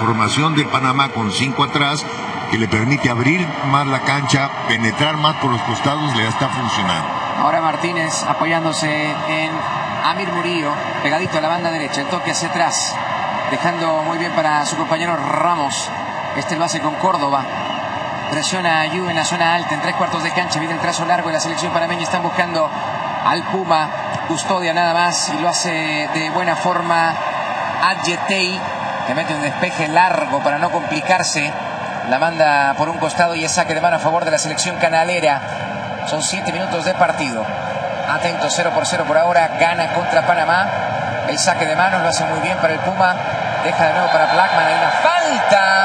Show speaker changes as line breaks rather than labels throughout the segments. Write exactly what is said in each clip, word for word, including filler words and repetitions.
formación de Panamá con cinco atrás, que le permite abrir más la cancha, penetrar más por los costados, le está funcionando.
Ahora Martínez apoyándose en Amir Murillo, pegadito a la banda derecha, el toque hacia atrás, dejando muy bien para su compañero Ramos. Este lo hace con Córdoba. Presiona a Yu en la zona alta, en tres cuartos de cancha, viene el trazo largo de la selección panameña, están buscando al Puma, custodia nada más, y lo hace de buena forma Adjetey, que mete un despeje largo para no complicarse, la manda por un costado y es saque de mano a favor de la selección canalera. Son siete minutos de partido. Atento, cero por cero por ahora, gana contra Panamá. El saque de manos lo hace muy bien para el Puma, deja de nuevo para Blackman, hay una falta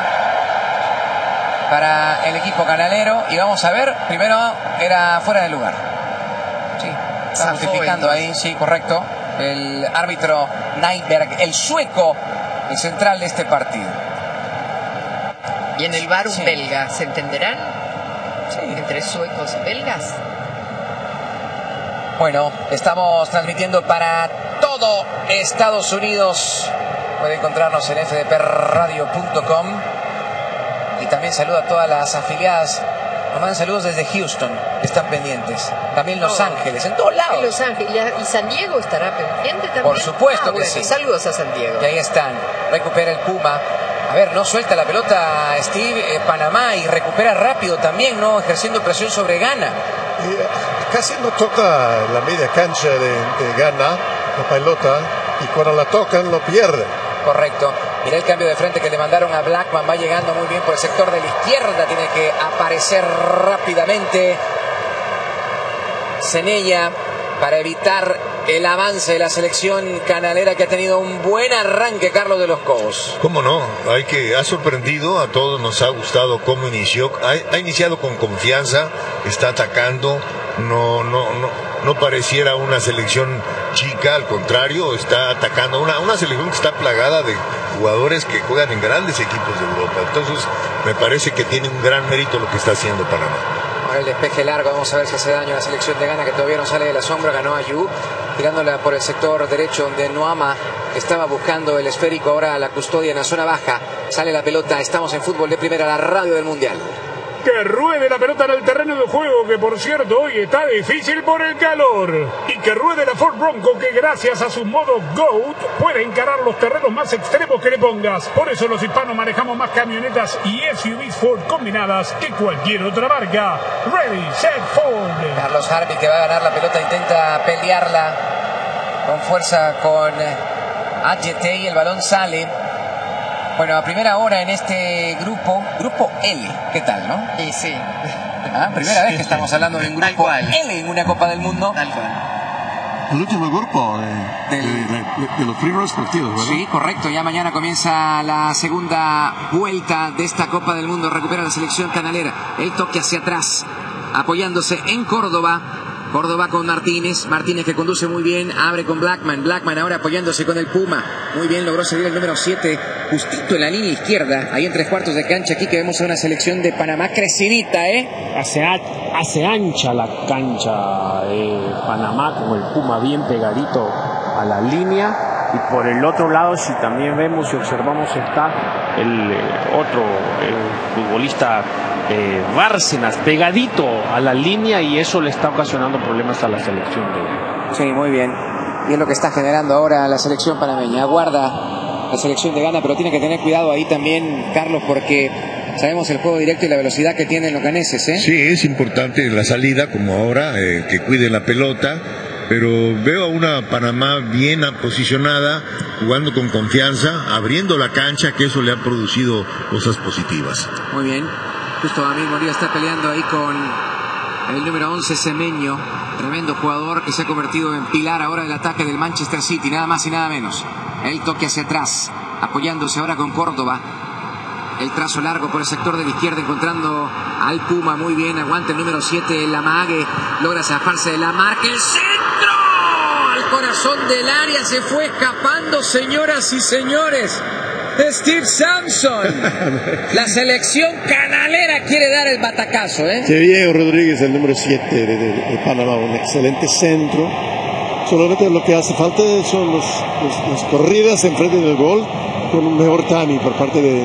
para el equipo canalero, y vamos a ver, primero era fuera de lugar. Sí, está justificando ahí, sí, correcto. El árbitro Nyberg, el sueco, el central de este partido.
Y en el V A R un
sí.
belga, ¿se entenderán?
Sí.
Entre suecos y belgas.
Bueno, estamos transmitiendo para todo Estados Unidos. Puede encontrarnos en f d p radio punto com. Y también saludo a todas las afiliadas. Nos mandan saludos desde Houston, que están pendientes. También Los oh. Ángeles, en todos lados.
En Los Ángeles. ¿Y San Diego estará pendiente también?
Por supuesto
ah,
que
bueno,
sí.
Saludos a San Diego.
Y ahí están. Recupera el Puma. A ver, no suelta la pelota Steve eh, Panamá, y recupera rápido también, ¿no? Ejerciendo presión sobre Ghana.
Y casi no toca la media cancha de, de Ghana, la pelota, y cuando la tocan lo pierde.
Correcto. Mira el cambio de frente que le mandaron a Blackman, va llegando muy bien por el sector de la izquierda, tiene que aparecer rápidamente Zenella para evitar el avance de la selección canalera, que ha tenido un buen arranque, Carlos de los Cobos.
¿Cómo no? Hay que, ha sorprendido, a todos nos ha gustado cómo inició, ha, ha iniciado con confianza, está atacando, no, no, no, no pareciera una selección chica, al contrario, está atacando, una, una selección que está plagada de jugadores que juegan en grandes equipos de Europa. Entonces me parece que tiene un gran mérito lo que está haciendo Panamá.
Ahora el despeje largo, vamos a ver si hace daño a la selección de Ghana, que todavía no sale de la sombra. Ganó a Yu, tirándola por el sector derecho, donde Noama estaba buscando el esférico. Ahora la custodia en la zona baja, sale la pelota. Estamos en Fútbol de Primera, la radio del Mundial.
Que ruede la pelota en el terreno de juego, que por cierto hoy está difícil por el calor. Y que ruede la Ford Bronco, que gracias a su modo GOAT puede encarar los terrenos más extremos que le pongas. Por eso los hispanos manejamos más camionetas y S U Vs Ford combinadas que cualquier otra marca. Ready, set, Ford.
Carlos Harvey, que va a ganar la pelota, intenta pelearla con fuerza con Adjetey, el balón sale. Bueno, a primera hora en este grupo, grupo L, ¿qué tal, no?
Sí, sí.
¿Ah? Primera vez que estamos hablando de un grupo L en una Copa del Mundo.
Tal cual.
El último grupo de,
Del...
de, de, de los primeros partidos, ¿verdad?
Sí, correcto. Ya mañana comienza la segunda vuelta de esta Copa del Mundo. Recupera la selección canalera. El toque hacia atrás, apoyándose en Córdoba. Córdoba con Martínez, Martínez que conduce muy bien, abre con Blackman, Blackman ahora apoyándose con el Puma, muy bien, logró salir el número siete, justito en la línea izquierda, ahí en tres cuartos de cancha. Aquí que vemos a una selección de Panamá crecidita, ¿eh?
Hace, hace ancha la cancha de Panamá, con el Puma bien pegadito a la línea. Y por el otro lado, si también vemos y observamos, está el eh, otro el futbolista eh, Bárcenas pegadito a la línea, y eso le está ocasionando problemas a la selección de...
Sí, muy bien. Y es lo que está generando ahora la selección panameña. Aguarda la selección de Ghana, pero tiene que tener cuidado ahí también, Carlos, porque sabemos el juego directo y la velocidad que tienen los ganeses, ¿eh?
Sí, es importante la salida, como ahora, eh, que cuiden la pelota. Pero veo a una Panamá bien posicionada, jugando con confianza, abriendo la cancha, que eso le ha producido cosas positivas.
Muy bien. Justo Amir Murillo está peleando ahí con el número once, Semeño. Tremendo jugador que se ha convertido en pilar ahora del ataque del Manchester City, nada más y nada menos. El toque hacia atrás, apoyándose ahora con Córdoba. El trazo largo por el sector de la izquierda, encontrando al Puma. Muy bien, aguanta el número siete, Lamague. Logra zafarse de la marca. ¡El centro! Al corazón del área se fue escapando, señoras y señores. Steve Sampson. La selección canalera quiere dar el batacazo, ¿eh?
Diego Rodríguez, el número siete de, de, de Panamá, un excelente centro. Solamente lo que hace falta son los, los, las corridas enfrente del gol, con un mejor timing por parte de